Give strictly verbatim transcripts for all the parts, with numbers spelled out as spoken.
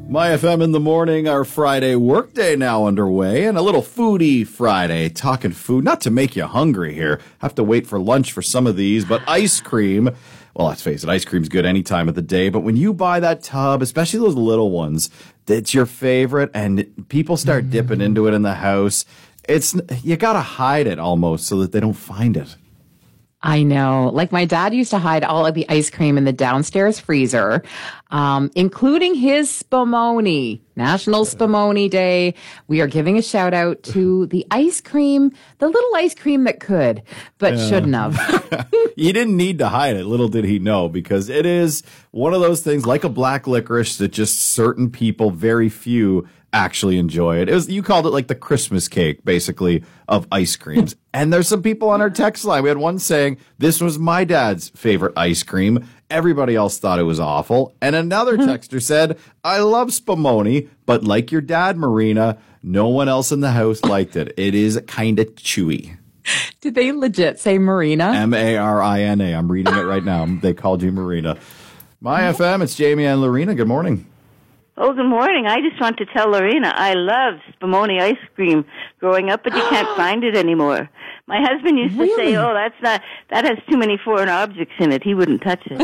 My F M in the morning, our Friday workday now underway, and a little foodie Friday, talking food, not to make you hungry here. Have to wait for lunch for some of these, but ice cream, well, let's face it, ice cream's good any time of the day, but when you buy that tub, especially those little ones, it's your favorite, and people start mm-hmm. dipping into it in the house, it's you gotta hide it almost so that they don't find it. I know. Like my dad used to hide all of the ice cream in the downstairs freezer, um, including his Spumoni. National Spumoni Day. We are giving a shout out to the ice cream, the little ice cream that could, but yeah. shouldn't have. You didn't need to hide it. Little did he know, because it is one of those things like a black licorice that just certain people, very few, actually enjoy it. It was, you called it like the Christmas cake, basically, of ice creams. And there's some people on our text line. We had one saying, this was my dad's favorite ice cream. Everybody else thought it was awful. And another texter said, I love Spumoni, but like your dad, Marina, no one else in the house liked it. It is kind of chewy. Did they legit say Marina? M A R I N A. I'm reading it right now. They called you Marina. My F M, it's Jamie and Lorena. Good morning. Oh, good morning. I just want to tell Lorena I loved Spumoni ice cream growing up, but you can't find it anymore. My husband used to really? say, oh, that's not, that has too many foreign objects in it. He wouldn't touch it.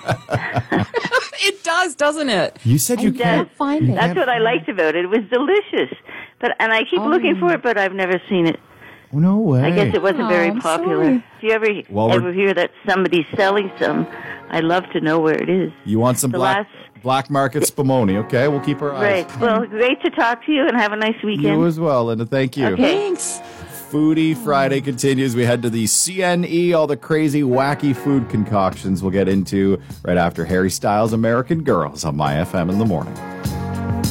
It does, doesn't it? You said you it can't does. find it. That's what I liked about it. It was delicious. But and I keep oh. looking for it, but I've never seen it. No way. I guess it wasn't oh, very I'm popular. sorry. If you ever well, ever hear that somebody's selling some, I'd love to know where it is. You want some the black last... black market Spumoni, okay? We'll keep our eyes. Right. Well, great to talk to you, and have a nice weekend. You as well, Linda. Thank you. Okay. Thanks. Foodie Friday continues. We head to the C N E, all the crazy, wacky food concoctions we'll get into right after Harry Styles' American Girls on My F M in the morning.